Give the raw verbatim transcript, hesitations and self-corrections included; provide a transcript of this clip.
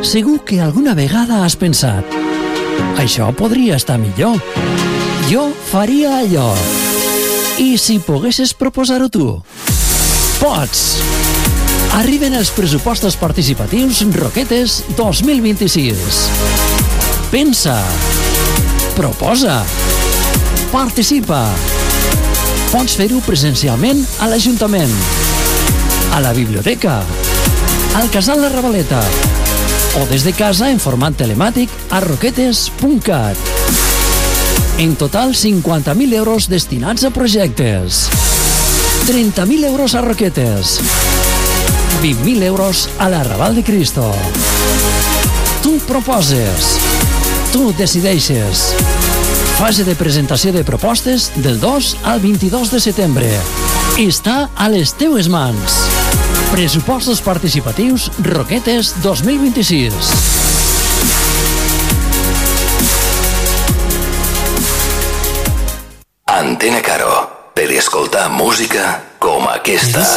Segur que alguna vegada has pensat: això podria estar millor. Jo faria allò. I si poguessis proposar-ho tu? Pots! Arriben els pressupostos participatius Roquetes dos mil vint-i-sis. Pensa! Proposa! Participa! Pots fer-ho presencialment a l'Ajuntament, a la biblioteca, al Casal La Ravaleta o des de casa en format telemàtic a roquetes punt cat. En total, cinquanta mil euros destinats a projectes. trenta mil euros a Roquetes. vint mil euros a la Raval de Cristo. Tu proposes. Tu decideixes. Fase de presentació de propostes del dos al vint-i-dos de setembre. Està a les teues mans. Pressupostos participatius Roquetes dos mil vint-i-sis. Antena Caro, per escoltar música com aquesta.